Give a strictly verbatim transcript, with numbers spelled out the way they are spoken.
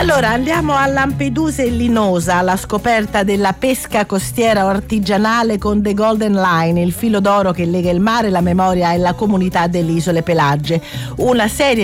Allora andiamo a Lampedusa e Linosa, alla scoperta della pesca costiera artigianale con The Golden Line, il filo d'oro che lega il mare, la memoria e la comunità delle isole Pelagie. Una serie